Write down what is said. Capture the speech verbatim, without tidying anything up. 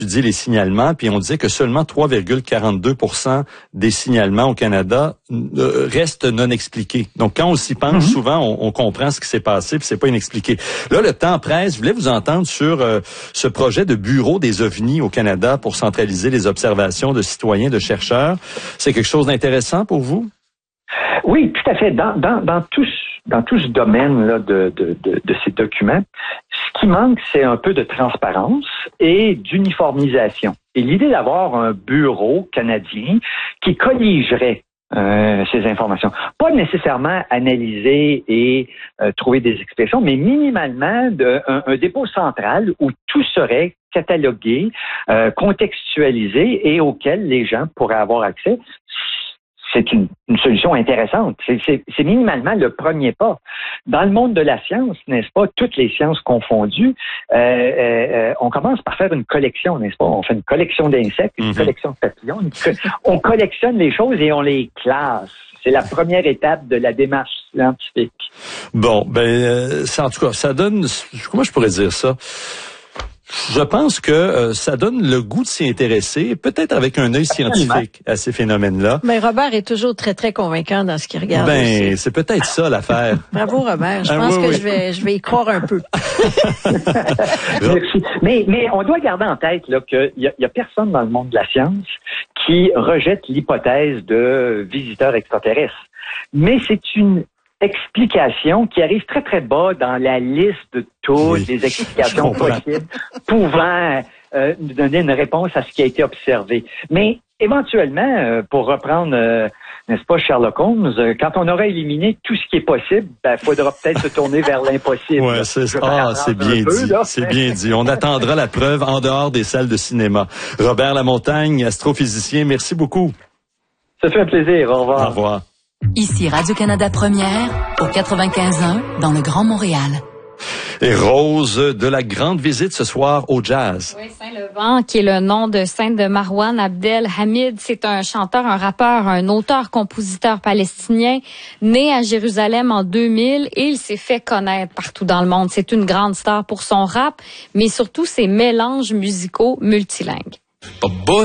étudié les signalements, puis on disait que seulement trois virgule quarante-deux pour cent des signalements au Canada euh, restent non expliqués. Donc, quand on s'y penche, mm-hmm. souvent, on, on comprend ce qui s'est passé, puis c'est pas inexpliqué. Là, le temps presse. Je voulais vous entendre sur euh, ce projet de bureau des ovnis au Canada pour centraliser les observations de citoyens, de chercheurs. C'est quelque chose d'intéressant pour vous? Oui, tout à fait. Dans, dans, dans, tout, dans tout ce domaine-là de, de, de, de ces documents, ce qui manque, c'est un peu de transparence et d'uniformisation. Et l'idée d'avoir un bureau canadien qui colligerait euh, ces informations, pas nécessairement analyser et euh, trouver des expressions, mais minimalement de, un, un dépôt central où tout serait catalogué, euh, contextualisé et auquel les gens pourraient avoir accès. C'est une, une solution intéressante. C'est, c'est, c'est minimalement le premier pas. Dans le monde de la science, n'est-ce pas, toutes les sciences confondues, euh, euh, on commence par faire une collection, n'est-ce pas? On fait une collection d'insectes, une mm-hmm. collection de papillons. Une, on collectionne les choses et on les classe. C'est la première étape de la démarche scientifique. Bon, ben, euh, ça, en tout cas, ça donne, comment je pourrais dire ça? Je pense que euh, ça donne le goût de s'y intéresser, peut-être avec un œil scientifique à ces phénomènes-là. Mais Robert est toujours très, très convaincant dans ce qu'il regarde. Ben, aussi. C'est peut-être ça l'affaire. Bravo, Robert. Je ah, pense oui, que oui. je vais je vais y croire un peu. Merci. Mais, mais on doit garder en tête là, qu'il y a, il y a personne dans le monde de la science qui rejette l'hypothèse de visiteurs extraterrestres. Mais c'est une explication qui arrive très, très bas dans la liste de toutes oui, les explications possibles pouvant euh, nous donner une réponse à ce qui a été observé. Mais éventuellement, euh, pour reprendre, euh, n'est-ce pas, Sherlock Holmes, euh, quand on aura éliminé tout ce qui est possible, ben, faudra peut-être se tourner vers l'impossible. Ouais, c'est, ah, c'est bien peu, dit, là. C'est bien dit. On attendra la preuve en dehors des salles de cinéma. Robert Lamontagne, astrophysicien, merci beaucoup. Ça fait un plaisir. Au revoir. Au revoir. Ici Radio-Canada Première, au quatre-vingt-quinze un, dans le Grand Montréal. Et Rose, de la grande visite ce soir au jazz. Oui, Saint-Levant, qui est le nom de scène de Marwan Abdel Hamid. C'est un chanteur, un rappeur, un auteur-compositeur palestinien, né à Jérusalem en deux mille et il s'est fait connaître partout dans le monde. C'est une grande star pour son rap, mais surtout ses mélanges musicaux multilingues.